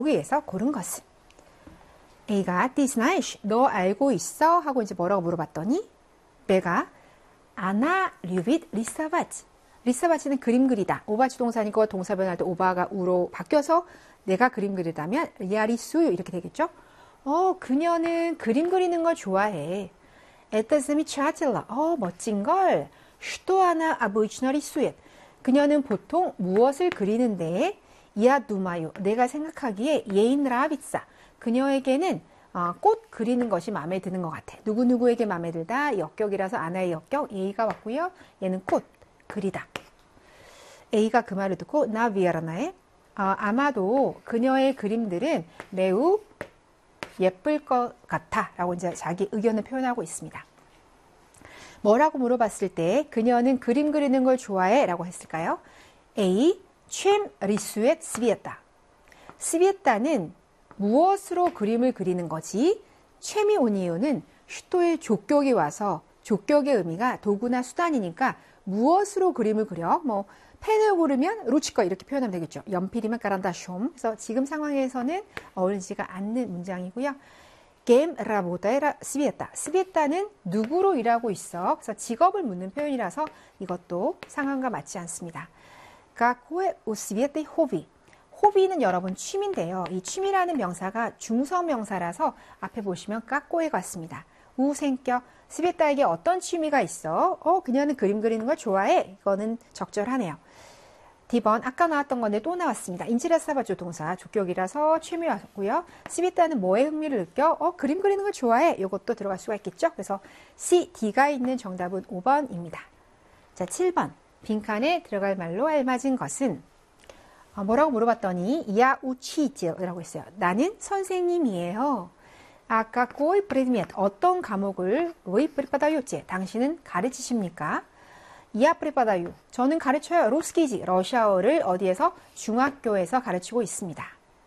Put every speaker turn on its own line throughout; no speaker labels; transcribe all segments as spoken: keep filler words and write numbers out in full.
여기에서 고른 것은 A가 "Dies nicht, 너 알고 있어?" 하고 이제 뭐라고 물어봤더니 B가 "Anna любит рисовать." 리사바치는 그림 그리다. 오바치 동사니까 동사 변할 때 오바가 우로 바뀌어서 내가 그림 그리다면 리아리수요 이렇게 되겠죠? 어, 그녀는 그림 그리는 걸 좋아해. Это замечательно. 어, 멋진 걸. Что она обычно рисует? 그녀는 보통 무엇을 그리는데? Я думаю. 내가 생각하기에 ей нравится. 그녀에게는 어, 꽃 그리는 것이 마음에 드는 것 같아. 누구누구에게 마음에 들다. 역격이라서 아나의 역격. 예의가 왔고요. 얘는 꽃 그리다. A가 그 말을 듣고 나비아라나에 어, 아마도 그녀의 그림들은 매우 예쁠 것 같아 라고 이제 자기 의견을 표현하고 있습니다. 뭐라고 물어봤을 때 그녀는 그림 그리는 걸 좋아해 라고 했을까요? A. чем рисует Света. 스비에타는 무엇으로 그림을 그리는 거지? 챔이 온 이유는 슈토의 족격이 와서 족격의 의미가 도구나 수단이니까 무엇으로 그림을 그려? 뭐 펜을 고르면 루치거 이렇게 표현하면 되겠죠. 연필이면 까란다숑. 그래서 지금 상황에서는 어울리지가 않는 문장이고요. 게임 라보다에라 스비에타. 스비에타는 누구로 일하고 있어? 그래서 직업을 묻는 표현이라서 이것도 상황과 맞지 않습니다. 까코에 우스비에타의 호비. 호비는 여러분 취미인데요. 이 취미라는 명사가 중성 명사라서 앞에 보시면 까꼬에 같습니다. 우생격. 스비에타에게 어떤 취미가 있어? 어, 그녀는 그림 그리는 걸 좋아해. 이거는 적절하네요. D번 아까 나왔던 건데 또 나왔습니다. 인지라사바조 동사 족격이라서 취미 왔고요. 스비에타는 뭐에 흥미를 느껴? 어, 그림 그리는 걸 좋아해. 이것도 들어갈 수가 있겠죠. 그래서 C, D가 있는 정답은 오 번입니다. 자, 칠 번 빈칸에 들어갈 말로 알맞은 것은 어, 뭐라고 물어봤더니 야 우치즈라고 했어요. 나는 선생님이에요. 아까 꼬이 프레드미엣 어떤 과목을 왜 프리파다요지 당신은 가르치십니까? 이야 프리파다요 저는 가르쳐요. 로스키지 러시아어를 어디에서 중학교에서 가르치고 있습니다.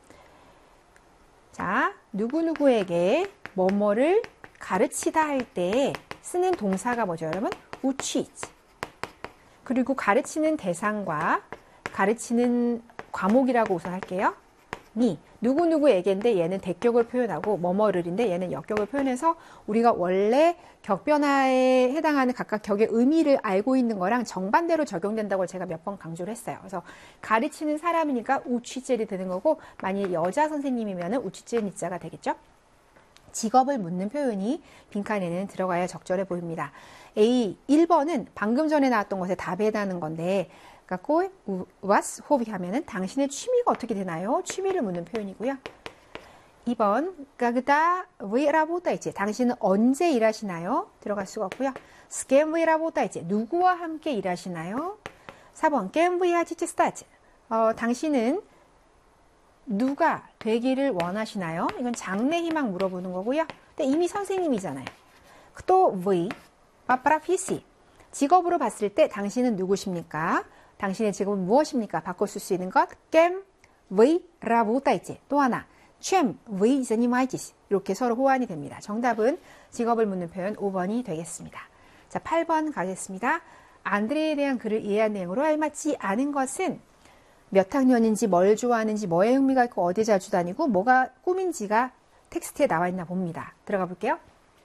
자 누구누구에게 뭐뭐를 가르치다 할 때 쓰는 동사가 뭐죠 여러분? 우치즈 그리고 가르치는 대상과 가르치는 과목이라고 우선 할게요. 니 누구누구에게인데 얘는 대격을 표현하고 뭐뭐를인데 얘는 역격을 표현해서 우리가 원래 격변화에 해당하는 각각 격의 의미를 알고 있는 거랑 정반대로 적용된다고 제가 몇 번 강조를 했어요. 그래서 가르치는 사람이니까 우치젤이 되는 거고 만약 여자 선생님이면 우치젤 니자가 되겠죠. 직업을 묻는 표현이 빈칸에는 들어가야 적절해 보입니다. A 일 번은 방금 전에 나왔던 것에 답에다는 건데 갖고 was 호비 하면은 당신의 취미가 어떻게 되나요? 취미를 묻는 표현이고요. 이 번 когда вы работаете 당신은 언제 일하시나요? 들어갈 수가 없고요. с кем вы работаете 누구와 함께 일하시나요? 사 번 кем вы хотите стать 어, 당신은 누가 되기를 원하시나요? 이건 장래 희망 물어보는 거고요. 근데 이미 선생님이잖아요. 또 вы по профессии 직업으로 봤을 때 당신은 누구십니까? 당신의 직업은 무엇입니까? 바꿔 쓸 수 있는 것. кем вы работаете. 또 하나. чем вы занимаетесь. 이렇게 서로 호환이 됩니다. 정답은 직업을 묻는 표현 오 번이 되겠습니다. 자, 팔 번 가겠습니다. 안드레에 대한 글을 이해한 내용으로 알맞지 않은 것은 몇 학년인지 뭘 좋아하는지 뭐에 흥미가 있고 어디 자주 다니고 뭐가 꿈인지가 텍스트에 나와 있나 봅니다. 들어가 볼게요.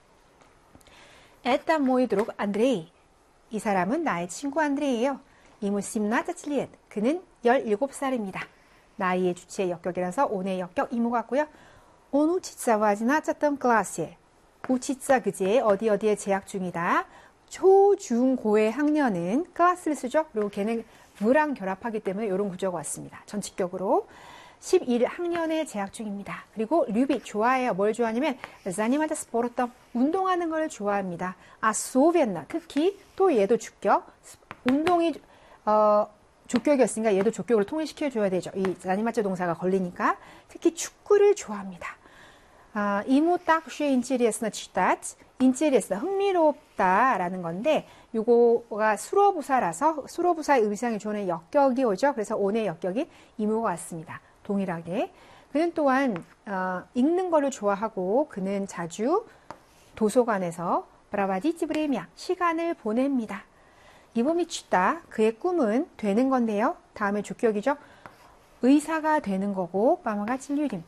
Это мой друг Андрей. 이 사람은 나의 친구 안드레예요. 이무 십나자칠 리엣. 그는 열일곱 살입니다. 나이의 주체 역격이라서 오늘 역격 이무 같고요. 온 우치자와 지나쳤던 클래스에 우치자 그제 어디 어디에 재학 중이다. 초, 중, 고의 학년은 클래스를 쓰죠. 그리고 걔는 부랑 결합하기 때문에 이런 구조가 왔습니다. 전칙격으로 십일 학년에 재학 중입니다. 그리고 류비 좋아해요. 뭘 좋아하냐면 자니마다 스포르터 운동하는 걸 좋아합니다. 아 소비엔나 특히 또 얘도 주격 운동이 어, 족격이었으니까 얘도 족격으로 통일시켜줘야 되죠. 이 자니마자 동사가 걸리니까 특히 축구를 좋아합니다. 아, 이무 딱쉐 인체리에스나 치tat 인체리에스 흥미롭다라는 건데 요거가 수로부사라서 수로부사의 의상이 좋은 역격이 오죠. 그래서 오늘 역격이 이무가 왔습니다. 동일하게 그는 또한 어, 읽는 거를 좋아하고 그는 자주 도서관에서 브라바디치 브레미아 시간을 보냅니다. 이범이 치다 그의 꿈은 되는 건데요. 다음에 족격이죠. 의사가 되는 거고 빠마가 진료림.